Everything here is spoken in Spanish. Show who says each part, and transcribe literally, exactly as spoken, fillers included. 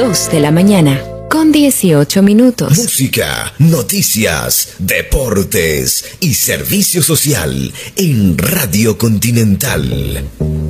Speaker 1: dos de la mañana, con dieciocho minutos.
Speaker 2: Música, noticias, deportes y servicio social en Radio Continental.